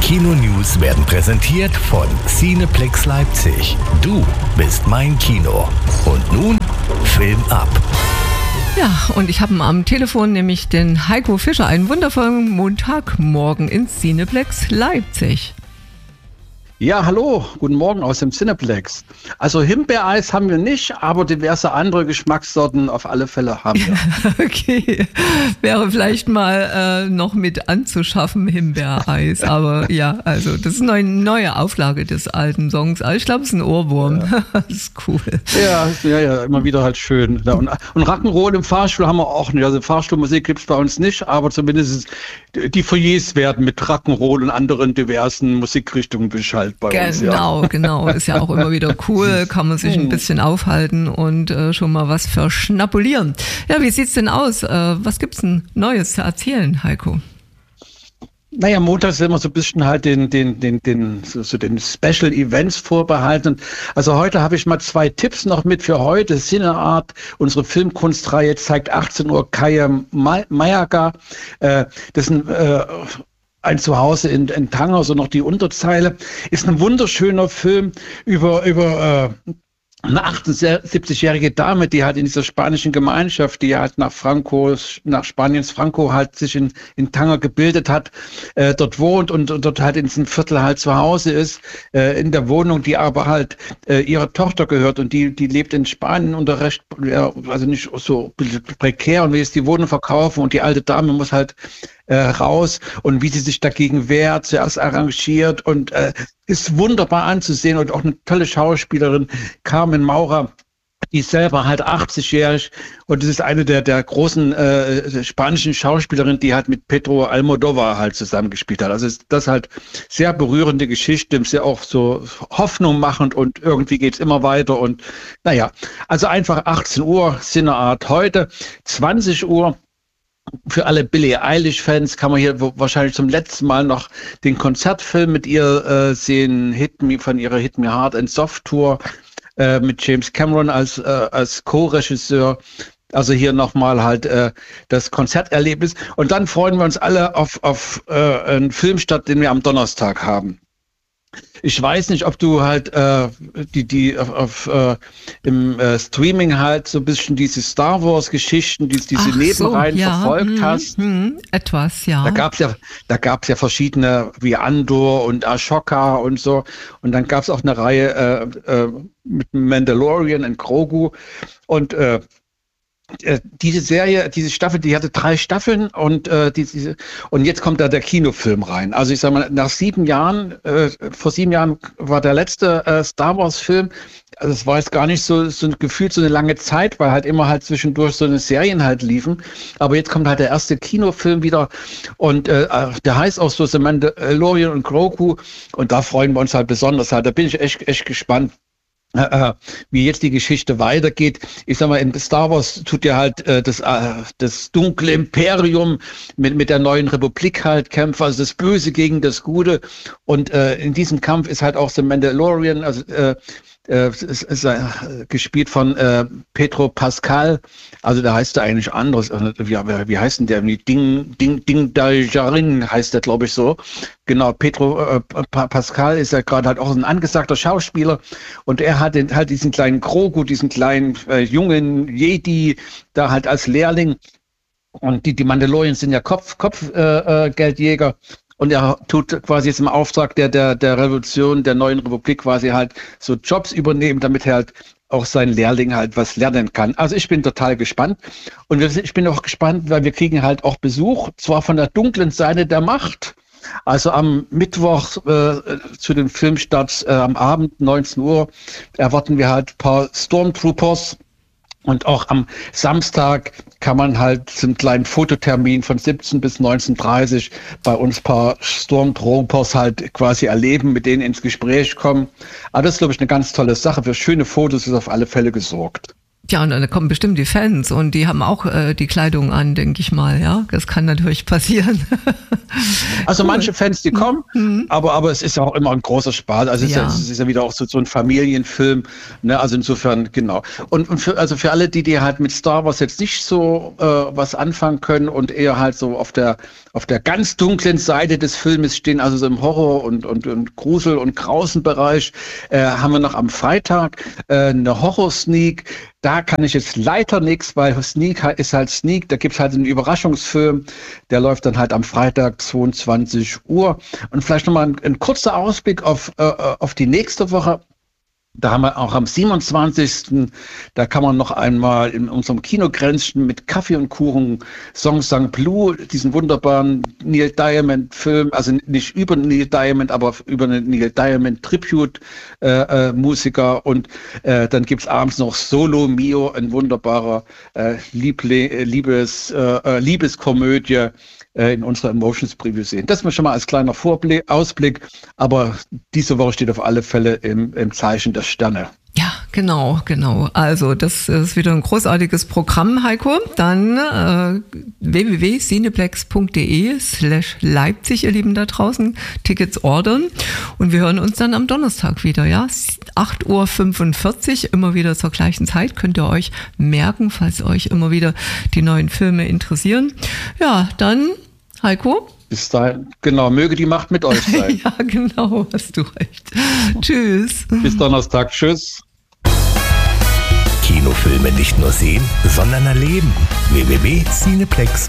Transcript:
Kino-News werden präsentiert von Cineplex Leipzig. Du bist mein Kino. Und nun Film ab. Ja, und ich habe am Telefon nämlich den Heiko Fischer. Einen wundervollen Montagmorgen in Cineplex Leipzig. Ja, hallo, guten Morgen aus dem Cineplex. Also Himbeereis haben wir nicht, aber diverse andere Geschmackssorten auf alle Fälle haben wir. Okay, wäre vielleicht mal noch mit anzuschaffen, Himbeereis. Aber ja, also das ist eine neue Auflage des alten Songs. Ich glaube, es ist ein Ohrwurm. Ja. Das ist cool. Ja, immer wieder halt schön. Und Rock'n'Roll im Fahrstuhl haben wir auch nicht. Also Fahrstuhlmusik gibt es bei uns nicht, aber zumindest die Foyers werden mit Rock'n'Roll und anderen diversen Musikrichtungen beschaltet. Genau. Ist ja auch immer wieder cool, kann man sich ein bisschen aufhalten und schon mal was verschnapulieren. Ja, wie sieht's denn aus? Was gibt's denn Neues zu erzählen, Heiko? Naja, montags ist immer so ein bisschen halt den Special Events vorbehalten. Also heute habe ich mal 2 Tipps noch mit für heute. Cineart, unsere Filmkunstreihe, zeigt 18 Uhr Kaya Mayaga. Das ist ein Zuhause in Tanger, so noch die Unterzeile. Ist ein wunderschöner Film über eine 78-jährige Dame, die halt in dieser spanischen Gemeinschaft, die halt nach Spaniens Franco halt sich in Tanger gebildet hat, dort wohnt und dort halt in diesem Viertel halt zu Hause ist, in der Wohnung, die aber halt ihrer Tochter gehört und die lebt in Spanien unter recht, also nicht so prekär und will jetzt die Wohnung verkaufen und die alte Dame muss halt raus und wie sie sich dagegen wehrt, zuerst arrangiert und ist wunderbar anzusehen und auch eine tolle Schauspielerin, Carmen Maura, die ist selber halt 80-jährig und das ist eine der großen spanischen Schauspielerinnen, die halt mit Pedro Almodóvar halt zusammengespielt hat. Also das ist halt sehr berührende Geschichte, sehr auch so Hoffnung machend und irgendwie geht's immer weiter und naja, also einfach 18 Uhr Cineart heute, 20 Uhr für alle Billie Eilish-Fans kann man hier wahrscheinlich zum letzten Mal noch den Konzertfilm mit ihr sehen, von ihrer Hit Me Hard and Soft Tour mit James Cameron als Co-Regisseur. Also hier nochmal halt das Konzerterlebnis. Und dann freuen wir uns alle auf einen Filmstart, den wir am Donnerstag haben. Ich weiß nicht, ob du halt im Streaming halt so ein bisschen diese Star Wars Geschichten, diese Nebenreihen verfolgt hast. Etwas, ja. Da gab's ja verschiedene wie Andor und Ashoka und so. Und dann gab's auch eine Reihe mit Mandalorian und Grogu. Und diese Serie, diese Staffel, die hatte 3 Staffeln und und jetzt kommt da der Kinofilm rein. Also ich sag mal, nach 7 Jahren, vor 7 Jahren war der letzte Star Wars Film. Also es war jetzt gar nicht so gefühlt so eine lange Zeit, weil halt immer halt zwischendurch so eine Serien halt liefen. Aber jetzt kommt halt der erste Kinofilm wieder und der heißt auch so The Mandalorian und Grogu und da freuen wir uns halt besonders halt. Da bin ich echt gespannt, wie jetzt die Geschichte weitergeht. Ich sag mal, in Star Wars tut ja halt das dunkle Imperium mit der neuen Republik halt kämpfen, also das Böse gegen das Gute. Und in diesem Kampf ist halt auch The Mandalorian, also ist gespielt von Pedro Pascal, also da heißt er eigentlich anderes. Wie heißt denn der? Ding Daljarin heißt der, glaube ich, so. Genau, Pedro Pascal ist ja gerade halt auch ein angesagter Schauspieler und er hat halt diesen kleinen Grogu, diesen kleinen jungen Jedi da halt als Lehrling und die Mandalorians sind ja Kopfgeldjäger. Und er tut quasi jetzt im Auftrag der Revolution, der neuen Republik quasi halt so Jobs übernehmen, damit er halt auch sein Lehrling halt was lernen kann. Also ich bin total gespannt. Und ich bin auch gespannt, weil wir kriegen halt auch Besuch, zwar von der dunklen Seite der Macht. Also am Mittwoch zu den Filmstarts am Abend, 19 Uhr, erwarten wir halt ein paar Stormtroopers. Und auch am Samstag kann man halt zum kleinen Fototermin von 17 bis 19:30 bei uns ein paar Stormtroopers halt quasi erleben, mit denen ins Gespräch kommen. Aber das ist, glaube ich, eine ganz tolle Sache. Für schöne Fotos ist auf alle Fälle gesorgt. Ja, und dann kommen bestimmt die Fans und die haben auch die Kleidung an, denke ich mal, ja. Das kann natürlich passieren. Also manche Fans, die kommen, aber es ist ja auch immer ein großer Spaß. Also es ist ja wieder auch so ein Familienfilm, ne? Also insofern, genau. Und für alle, die halt mit Star Wars jetzt nicht so was anfangen können und eher halt so auf der Auf der ganz dunklen Seite des Filmes stehen, also so im Horror- und Grusel- und Grausenbereich, haben wir noch am Freitag eine Horror-Sneak. Da kann ich jetzt leider nichts, weil Sneak ist halt Sneak. Da gibt's halt einen Überraschungsfilm. Der läuft dann halt am Freitag 22 Uhr. Und vielleicht nochmal ein kurzer Ausblick auf die nächste Woche. Da haben wir auch am 27. Da kann man noch einmal in unserem Kinogränzchen mit Kaffee und Kuchen Song Sang Blue, diesen wunderbaren Neil Diamond Film, also nicht über Neil Diamond, aber über einen Neil Diamond Tribute Musiker, und dann gibt's abends noch Solo Mio, ein wunderbarer Liebeskomödie in unserer Emotions Preview sehen. Das mal schon mal als kleiner Ausblick, aber diese Woche steht auf alle Fälle im Zeichen der Sterne. Ja, genau. Also das ist wieder ein großartiges Programm, Heiko. Dann www.cineplex.de/Leipzig, ihr Lieben da draußen, Tickets ordern. Und wir hören uns dann am Donnerstag wieder, ja? 8:45 Uhr, immer wieder zur gleichen Zeit. Könnt ihr euch merken, falls euch immer wieder die neuen Filme interessieren. Ja, dann, Heiko. Bis dahin, genau, möge die Macht mit euch sein. Ja, genau, hast du recht. Tschüss. Bis Donnerstag, tschüss. Kinofilme nicht nur sehen, sondern erleben. www.cineplex.de